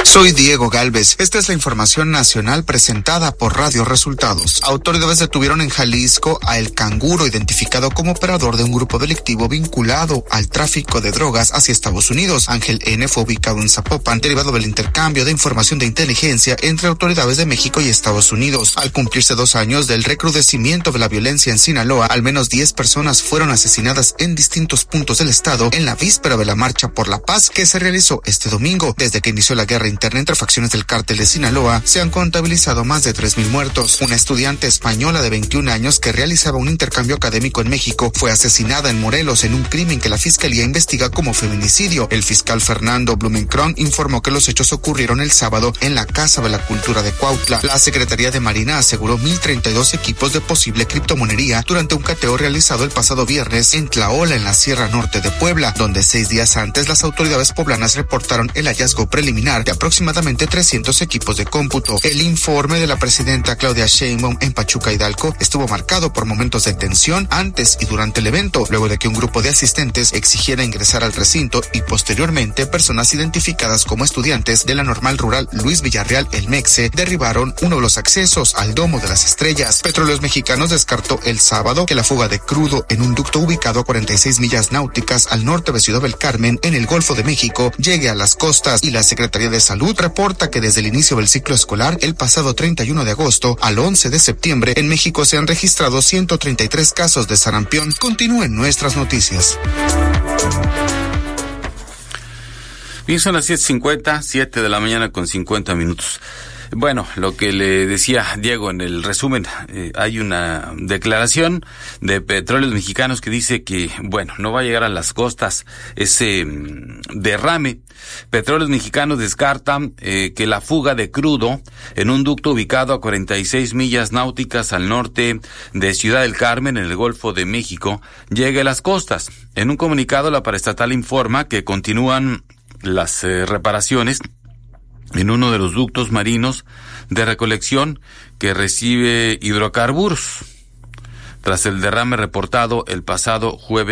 Soy Diego Gálvez. Esta es la información nacional presentada por Radio Resultados. Autoridades detuvieron en Jalisco a El Canguro, identificado como operador de un grupo delictivo vinculado al tráfico de drogas hacia Estados Unidos. Ángel N. fue ubicado en Zapopan, derivado del intercambio de información de inteligencia entre autoridades de México y Estados Unidos. Al cumplirse 2 años del recrudecimiento de la violencia en Sinaloa, al menos 10 personas fueron asesinadas en distintos puntos del estado en la víspera de la Marcha por la Paz que se realizó este domingo. Desde que inició la guerra interna entre facciones del cártel de Sinaloa, se han contabilizado más de 3,000 muertos. Una estudiante española de 21 años que realizaba un intercambio académico en México fue asesinada en Morelos en un crimen que la fiscalía investiga como feminicidio. El fiscal Fernando Blumenkron informó que los hechos ocurrieron el sábado en la Casa de la Cultura de Cuautla. La Secretaría de Marina aseguró 1,032 equipos de posible criptomonería durante un cateo realizado el pasado viernes en Tlaola, en la Sierra Norte de Puebla, donde 6 días antes las autoridades poblanas reportaron el hallazgo preliminar de aproximadamente 300 equipos de cómputo. El informe de la presidenta Claudia Sheinbaum en Pachuca, Hidalgo, estuvo marcado por momentos de tensión antes y durante el evento, luego de que un grupo de asistentes exigiera ingresar al recinto y posteriormente personas identificadas como estudiantes de la Normal Rural Luis Villarreal, el MEXE, derribaron uno de los accesos al Domo de las Estrellas. Petróleos Mexicanos descartó el sábado que la fuga de crudo en un ducto ubicado a 46 millas náuticas al norte de Ciudad del Carmen, en el Golfo de México, llegue a las costas, y la Secretaría de Salud reporta que desde el inicio del ciclo escolar, el pasado 31 de agosto al 11 de septiembre, en México se han registrado 133 casos de sarampión. Continúen nuestras noticias. Bien, son las 7:50, 7 de la mañana con 50 minutos. Bueno, lo que le decía Diego en el resumen, hay una declaración de Petróleos Mexicanos que dice que, bueno, no va a llegar a las costas ese derrame. Petróleos Mexicanos descartan que la fuga de crudo en un ducto ubicado a 46 millas náuticas al norte de Ciudad del Carmen, en el Golfo de México, llegue a las costas. En un comunicado, la paraestatal informa que continúan las reparaciones en uno de los ductos marinos de recolección que recibe hidrocarburos tras el derrame reportado el pasado jueves